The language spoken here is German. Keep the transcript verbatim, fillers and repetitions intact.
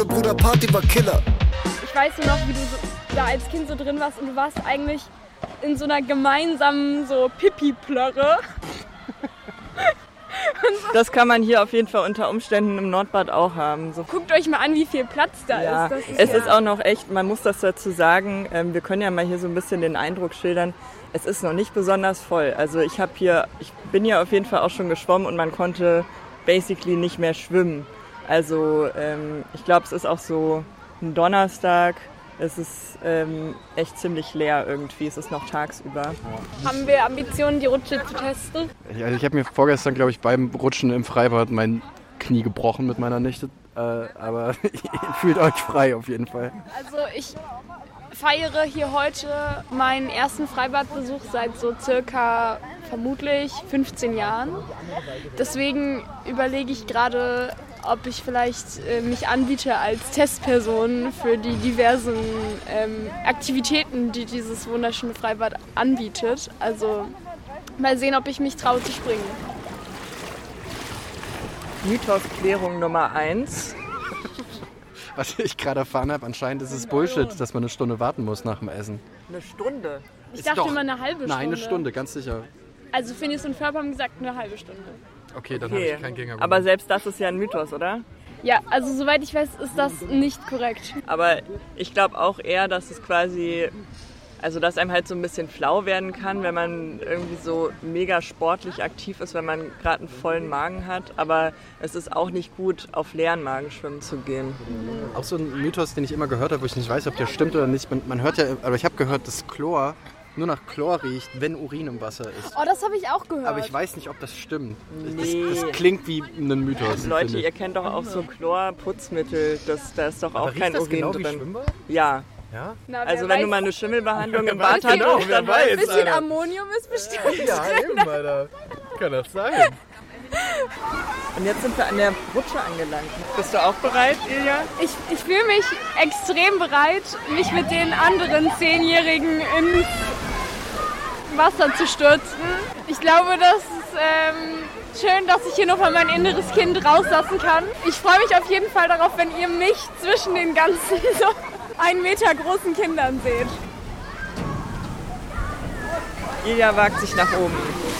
Bruder, Party war Killer. Ich weiß nur noch, wie du so, da als Kind so drin warst und du warst eigentlich in so einer gemeinsamen so Pipi-Plörre. Das kann man hier auf jeden Fall unter Umständen im Nordbad auch haben. So. Guckt euch mal an, wie viel Platz da ja, ist. Das ist. Es ja ist auch noch echt, man muss das dazu sagen, ähm, wir können ja mal hier so ein bisschen den Eindruck schildern, es ist noch nicht besonders voll. Also ich habe hier, ich bin ja auf jeden Fall auch schon geschwommen und man konnte basically nicht mehr schwimmen. Also ähm, ich glaube, es ist auch so ein Donnerstag. Es ist ähm, echt ziemlich leer irgendwie. Es ist noch tagsüber. Haben wir Ambitionen, die Rutsche zu testen? Ich, also ich habe mir vorgestern, glaube ich, beim Rutschen im Freibad mein Knie gebrochen mit meiner Nichte. Äh, aber fühlt euch frei auf jeden Fall. Also ich feiere hier heute meinen ersten Freibadbesuch seit so circa vermutlich fünfzehn Jahren. Deswegen überlege ich gerade, ob ich vielleicht äh, mich anbiete als Testperson für die diversen ähm, Aktivitäten, die dieses wunderschöne Freibad anbietet. Also mal sehen, ob ich mich traue zu springen. Mythosklärung Nummer eins. Was ich gerade erfahren habe, anscheinend ist es Bullshit, dass man eine Stunde warten muss nach dem Essen. Eine Stunde? Ich Ist dachte doch- immer eine halbe Stunde. Nein, eine Stunde, ganz sicher. Also Phineas und Ferb haben gesagt eine halbe Stunde. Okay, dann Okay. habe ich kein Gegenargument. Aber selbst das ist ja ein Mythos, oder? Ja, also soweit ich weiß, ist das nicht korrekt. Aber ich glaube auch eher, dass es quasi, also dass einem halt so ein bisschen flau werden kann, wenn man irgendwie so mega sportlich aktiv ist, wenn man gerade einen vollen Magen hat. Aber es ist auch nicht gut, auf leeren Magen schwimmen zu gehen. Auch so ein Mythos, den ich immer gehört habe, wo ich nicht weiß, ob der stimmt oder nicht. Man, man hört ja, aber ich habe gehört, dass Chlor nur nach Chlor riecht, wenn Urin im Wasser ist. Oh, das habe ich auch gehört. Aber ich weiß nicht, ob das stimmt. Nee. Das, das klingt wie ein Mythos. Leute, finde ich. ihr kennt doch auch so Chlorputzmittel, das, da ist doch auch Aber riecht kein das Urin genau wie drin. Schwimmbad? Ja, Ja? Na, wer also wenn weiß, du mal eine Schimmelbehandlung im Wer Bad weiß, genau, hattest, wer dann weiß. ein bisschen Alter. Ammonium ist bestimmt Ja, drin. eben, Alter. Kann das sein? Und jetzt sind wir an der Rutsche angelangt. Bist du auch bereit, Ilja? Ich, ich fühle mich extrem bereit, mich mit den anderen Zehnjährigen ins Wasser zu stürzen. Ich glaube, das ist ähm, schön, dass ich hier nochmal mein inneres Kind rauslassen kann. Ich freue mich auf jeden Fall darauf, wenn ihr mich zwischen den ganzen so einen Meter großen Kindern seht. Ilja wagt sich nach oben.